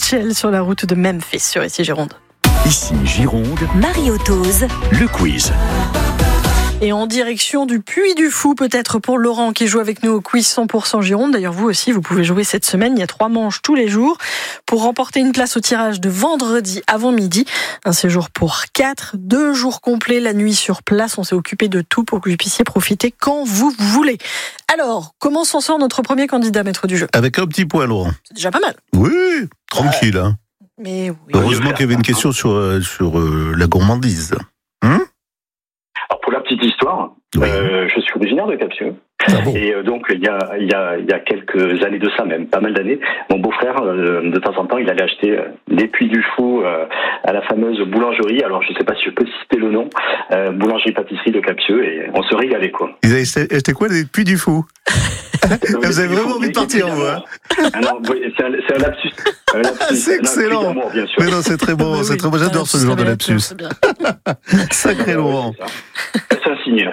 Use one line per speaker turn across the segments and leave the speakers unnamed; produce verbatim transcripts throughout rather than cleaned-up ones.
Mitchell sur la route de Memphis sur Ici Gironde.
Ici Gironde,
Marie-Autose,
le quiz.
Et en direction du Puy du Fou, peut-être pour Laurent qui joue avec nous au quiz cent pour cent Gironde. D'ailleurs, vous aussi, vous pouvez jouer cette semaine. Il y a trois manches tous les jours pour remporter une place au tirage de vendredi avant midi. Un séjour pour quatre, deux jours complets, la nuit sur place. On s'est occupé de tout pour que vous puissiez profiter quand vous voulez. Alors, comment s'en sort notre premier candidat, maître du jeu ?
Avec un petit point, Laurent.
C'est déjà pas mal.
Oui, tranquille. Hein.
Mais oui.
Heureusement qu'il y avait une question sur, euh, sur euh, la gourmandise. Hum
Alors pour la petite histoire,
oui.
euh, je suis originaire de Capsieux.
Ah bon.
Et euh, donc il y a, il y, a, il y a quelques années de ça, même pas mal d'années, mon beau-frère, euh, de temps en temps, il allait acheter euh, des Puy du Fou euh, à la fameuse boulangerie. Alors je sais pas si je peux citer le nom, euh, boulangerie-pâtisserie de Capsieux, et on se régalait quoi.
Ils avaient acheté quoi, des Puy du Fou? Vous avez vraiment envie de partir, vous, hein?
Ah non, c'est un, c'est un lapsus. Un lapsus.
C'est excellent.
Non, bien sûr.
Mais non, c'est très bon, c'est
oui,
très bon. J'adore ce genre de lapsus. Sacré Laurent.
C'est un signe.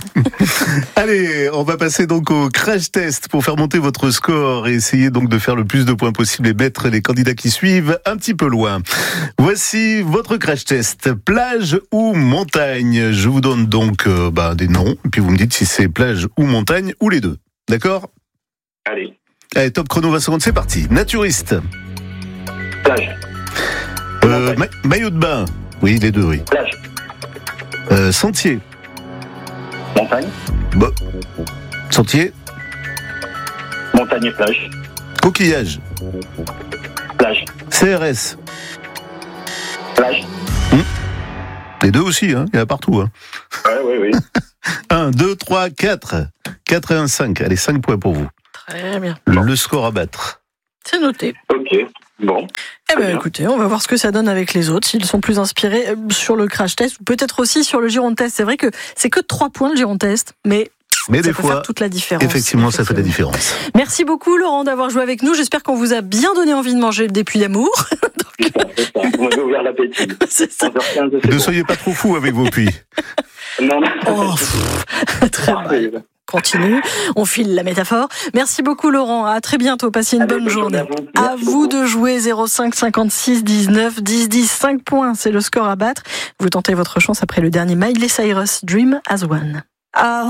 Allez, on va passer donc au crash test pour faire monter votre score et essayer donc de faire le plus de points possible et mettre les candidats qui suivent un petit peu loin. Voici votre crash test. Plage ou montagne? Je vous donne donc euh, bah, des noms, et puis vous me dites si c'est plage ou montagne ou les deux. D'accord?
Allez.
Allez, top chrono vingt secondes, c'est parti. Naturiste.
Plage.
Euh, ma- maillot de bain. Oui, les deux, oui.
Plage.
Euh, sentier.
Montagne.
Bon. Sentier.
Montagne et plage.
Coquillage.
Plage.
C R S.
Plage.
Les deux aussi, hein. Il y en a partout. Hein.
Ouais, ouais, oui.
un, deux, trois, quatre. quatre et un, cinq. Allez, cinq points pour vous.
Très bien.
Le score à battre.
C'est noté.
Ok. Bon.
Eh bien, écoutez, on va voir ce que ça donne avec les autres, s'ils sont plus inspirés sur le crash test, ou peut-être aussi sur le Gironde Test. C'est vrai que c'est que trois points le Gironde Test, mais,
mais
ça
des
peut
fois,
faire toute la différence.
Effectivement, ça fait la différence.
Merci beaucoup, Laurent, d'avoir joué avec nous. J'espère qu'on vous a bien donné envie de manger des puits d'amour.
C'est ça, c'est ça. Vous m'avez ouvert l'appétit.
C'est ça.
onze heures quinze, c'est
Ne
bon.
soyez pas trop fous avec vos puits.
Non, non.
Oh, pff, très mal. Continue, on file la métaphore. Merci beaucoup Laurent, à très bientôt, passez une
Allez,
bonne
bonne
journée.
journée à vous.
À
Merci
vous
beaucoup.
de jouer zéro cinq cinquante-six dix-neuf dix dix, cinq points, c'est le score à battre. Vous tentez votre chance après le dernier Miley Cyrus, Dream as One. Ah.